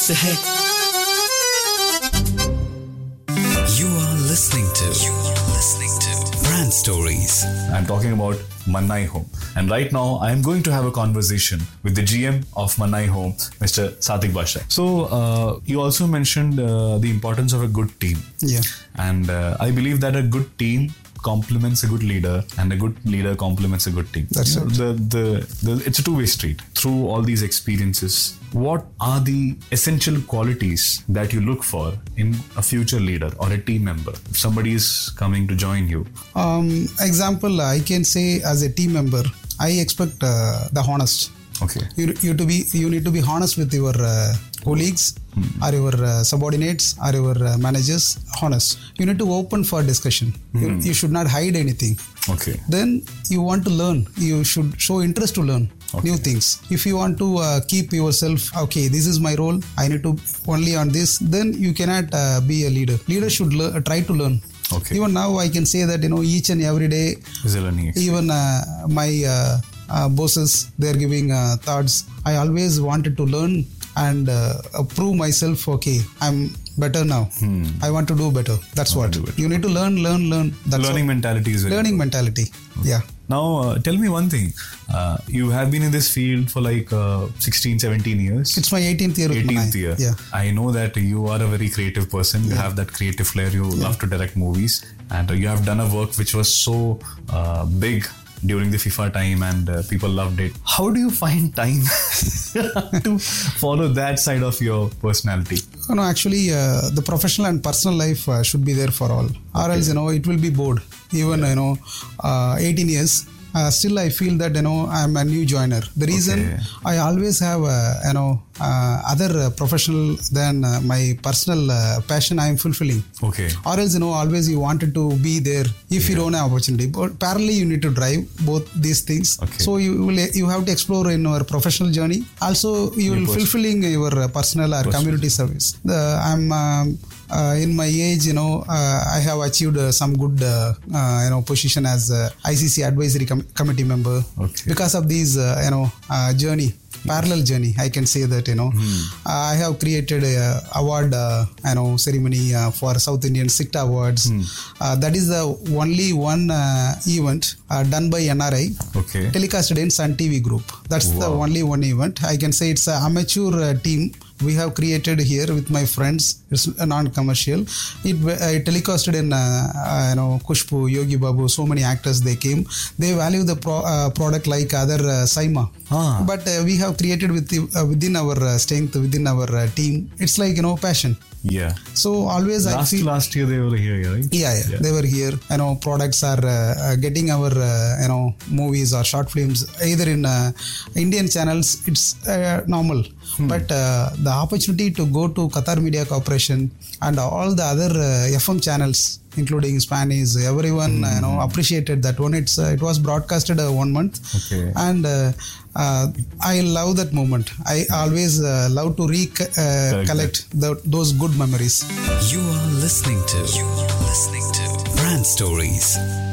है। You are listening to Brand Stories. I'm talking about Mannai Home. And right now, I'm going to have a conversation with the GM of Mannai Home, Mr. Satik Basha. So, you also mentioned the importance of a good team. Yeah. And I believe that a good team complements a good leader, and a good leader complements a good team. That's it. It's a two-way street. Through all these experiences, what are the essential qualities that you look for in a future leader or a team member? If somebody is coming to join you. Example, I can say as a team member, I expect the honest. Okay. You need to be honest with your colleagues or your subordinates or your managers. Honest. You need to open for discussion. You should not hide anything. Okay. Then you want to learn. You should show interest to learn new things. If you want to keep yourself, okay, this is my role, I need to only on this, then you cannot be a leader. Leader should try to learn. Okay. Even now I can say that, each and every day, Is a learning experience. even my bosses, they're giving thoughts. I always wanted to learn and prove myself, okay, I'm better now. I want to do better. That's what. You need to learn. That's Learning mentality is very learning important. mentality. Yeah. Now, tell me one thing. You have been in this field for like 16, 17 years. It's my 18th year. 18th year. Yeah. I know that you are a very creative person. You have that creative flair. You love to direct movies. And you have done a work which was so big during the FIFA time, and people loved it. How do you find time to follow that side of your personality? No, actually, the professional and personal life should be there for all. Or else, it will be bored. Even, 18 years. Still, I feel that, I'm a new joiner. The reason I always have, other professional than my personal passion I am fulfilling. Okay. Or else, always you wanted to be there if you don't have opportunity. But parallelly, you need to drive both these things. Okay. So you have to explore in your professional journey. Also, you will fulfilling your personal or community service. I'm in my age, I have achieved some good, position as ICC advisory committee member. Okay. Because of these, journey. Parallel journey, I can say that, I have created a award, ceremony for South Indian SICTA Awards. That is the only one event done by NRI, telecasted in Sun TV Group. That's the only one event. I can say it's an amateur team we have created here with my friends. It's non-commercial. It telecasted in, Kushbu, Yogi Babu, so many actors they came. They value the product like other Saima. But we have created within our strength, within our team. It's like, passion. Yeah. So always last year they were here, right? Yeah. They were here. Products are getting our, movies or short films either in Indian channels. It's normal. But the opportunity to go to Qatar Media Corporation and all the other FM channels, including Spanish, everyone appreciated that one. It was broadcasted 1 month, and I love that moment. I always love to collect those good memories. You are listening to Brand Stories.